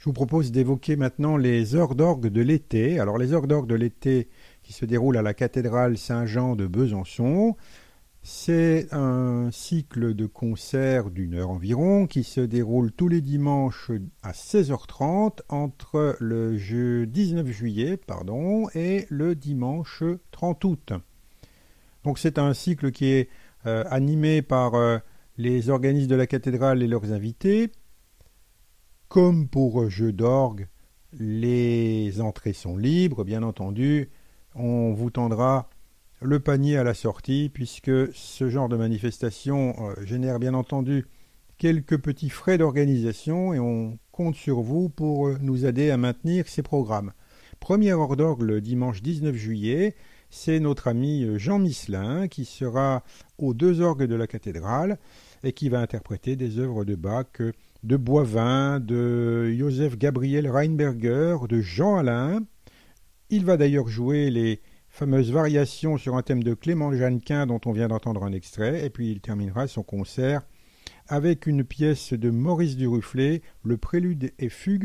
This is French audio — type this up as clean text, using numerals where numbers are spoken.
Je vous propose d'évoquer maintenant les heures d'orgue de l'été. Alors les heures d'orgue de l'été qui se déroulent à la cathédrale Saint-Jean de Besançon, c'est un cycle de concerts d'1 heure environ qui se déroule tous les dimanches à 16h30 entre le 19 juillet et le dimanche 30 août. Donc c'est un cycle qui est animé par les organistes de la cathédrale et leurs invités. Comme pour jeu d'orgue, les entrées sont libres, bien entendu. On vous tendra le panier à la sortie, puisque ce genre de manifestation génère bien entendu quelques petits frais d'organisation et on compte sur vous pour nous aider à maintenir ces programmes. Première heure d'orgue le dimanche 19 juillet, c'est notre ami Jean Misselin qui sera aux 2 orgues de la cathédrale et qui va interpréter des œuvres de Bach, de Boivin, de Joseph Gabriel Reinberger, de Jean Alain. Il va d'ailleurs jouer les fameuses variations sur un thème de Clément Jeannequin dont on vient d'entendre un extrait, et puis il terminera son concert avec une pièce de Maurice Duruflé, le Prélude et Fugue